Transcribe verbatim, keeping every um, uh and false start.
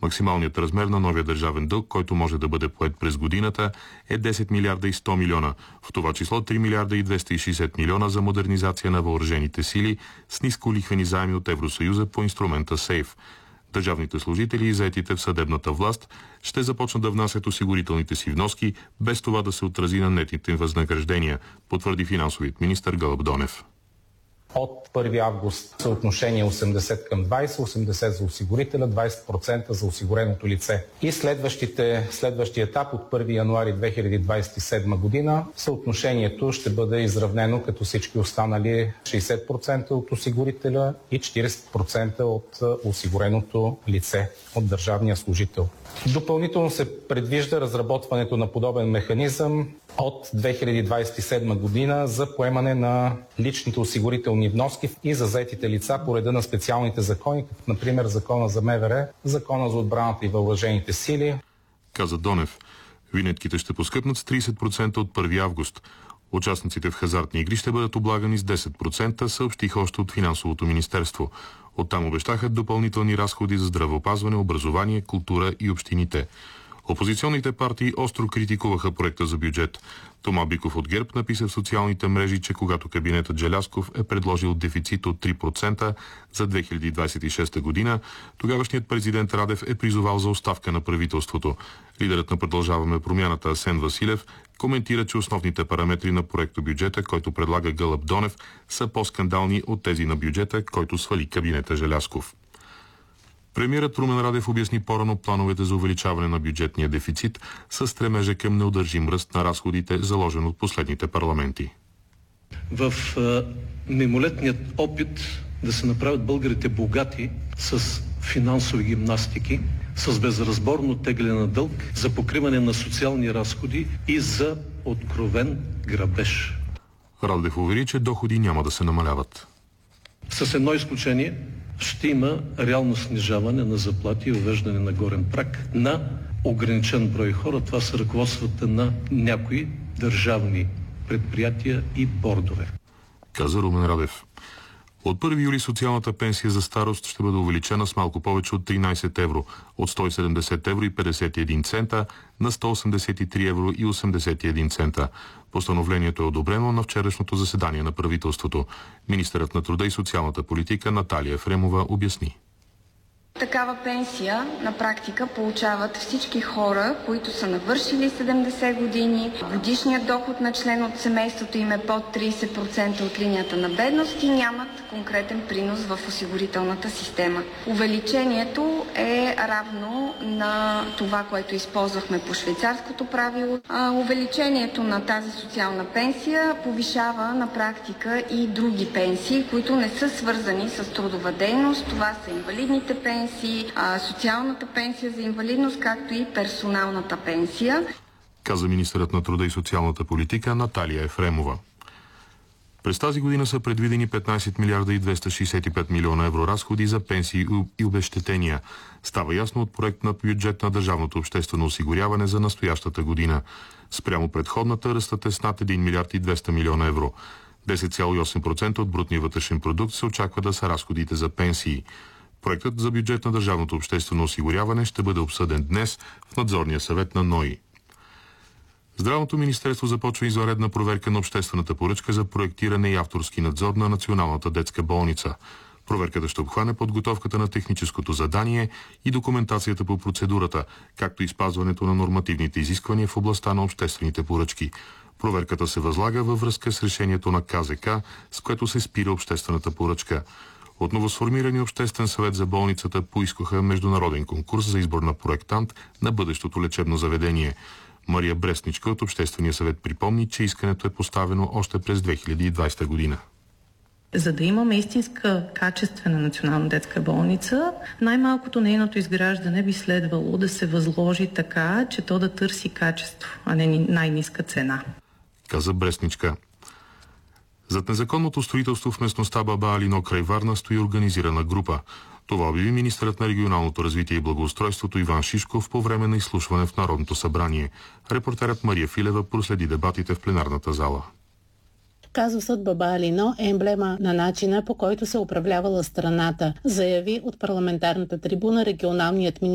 Максималният размер на новия държавен дълг, който може да бъде поет през годината, е десет милиарда и сто милиона. В това число три милиарда и двеста и шейсет милиона за модернизация на въоръжените сили с ниско лихвени заеми от Евросъюза по инструмента СЕЙФ. Държавните служители и заетите в съдебната власт ще започнат да внасят осигурителните си вноски, без това да се отрази на нетните им възнаграждения, потвърди финансовият министър Гълъб Донев. От първи август съотношение осемдесет към двайсет, осемдесет за осигурителя, двайсет процента за осигуреното лице. И следващите, следващия етап от първи януари две хиляди двайсет и седма година съотношението ще бъде изравнено като всички останали шейсет процента от осигурителя и четирийсет процента от осигуреното лице, от държавния служител. Допълнително се предвижда разработването на подобен механизъм от две хиляди двайсет и седма година за поемане на личните осигурителни вноски и за заетите лица по реда на специалните закони, като например Закона за МВР, Закона за отбраната и въоръжените сили. Каза Донев. Винетките ще поскъпнат с трийсет процента от първи август. Участниците в хазартни игри ще бъдат облагани с десет процента, съобщиха още от Финансовото министерство. Оттам обещаха допълнителни разходи за здравеопазване, образование, култура и общините. Опозиционните партии остро критикуваха проекта за бюджет. Тома Биков от ГЕРБ написа в социалните мрежи, че когато кабинетът Желязков е предложил дефицит от три процента за две хиляди двайсет и шеста година, тогавашният президент Радев е призовал за оставка на правителството. Лидерът на Продължаваме промяната Асен Василев коментира, че основните параметри на проекто бюджета, който предлага Гълъб Донев, са по-скандални от тези на бюджета, който свали кабинета Желязков. Премиерът Румен Радев обясни по-рано плановете за увеличаване на бюджетния дефицит с стремежа към неудържим ръст на разходите, заложен от последните парламенти. В а, мимолетният опит да се направят българите богати с финансови гимнастики, с безразборно тегляне на дълг, за покриване на социални разходи и за откровен грабеж. Радев увери, че доходи няма да се намаляват. С едно изключение ще има реално снижаване на заплати и въвеждане на горен праг на ограничен брой хора. Това са ръководствата на някои държавни предприятия и бордове. Каза Румен Радев. От първи юли социалната пенсия за старост ще бъде увеличена с малко повече от тринайсет евро, от сто и седемдесет евро и петдесет и един цента на сто осемдесет и три евро и осемдесет и един цента. Постановлението е одобрено на вчерашното заседание на правителството. Министърът на труда и социалната политика Наталия Ефремова обясни. Такава пенсия на практика получават всички хора, които са навършили седемдесет години. Годишният доход на член от семейството им е под трийсет процента от линията на бедност и нямат конкретен принос в осигурителната система. Увеличението е равно на това, което използвахме по швейцарското правило. А, увеличението на тази социална пенсия повишава на практика и други пенсии, които не са свързани с трудова дейност. Това са инвалидните пенсии, социалната пенсия за инвалидност, както и персоналната пенсия. Каза министърът на труда и социалната политика Наталия Ефремова. През тази година са предвидени петнайсет милиарда и двеста шейсет и пет милиона евро разходи за пенсии и обезщетения. Става ясно от проект на бюджет на Държавното обществено осигуряване за настоящата година. Спрямо предходната ръстът е с над един милиард и двеста милиона евро. десет цяло и осем процента от брутния вътрешен продукт се очаква да са разходите за пенсии. Проектът за бюджет на Държавното обществено осигуряване ще бъде обсъден днес в надзорния съвет на НОИ. Здравното министерство започва извънредна проверка на обществената поръчка за проектиране и авторски надзор на Националната детска болница. Проверката ще обхване подготовката на техническото задание и документацията по процедурата, както и спазването на нормативните изисквания в областта на обществените поръчки. Проверката се възлага във връзка с решението на КЗК, с което се спира обществената поръчка. От новосформирания обществен съвет за болницата поискаха международен конкурс за избор на проектант на бъдещото лечебно заведение. Мария Брестничка от Обществения съвет припомни, че искането е поставено още през две хиляди и двайсета година. За да имаме истинска качествена национална детска болница, най-малкото нейното изграждане би следвало да се възложи така, че то да търси качество, а не най-ниска цена. Каза Брестничка. Зад незаконното строителство в местността Баба Алино край Варна стои организирана група. Това обяви министърът на регионалното развитие и благоустройството Иван Шишков по време на изслушване в Народното събрание. Репортерът Мария Филева проследи дебатите в пленарната зала. Казусът Баба Алино е емблема на начина, по който се управлявала страната, заяви от парламентарната трибуна регионалният министър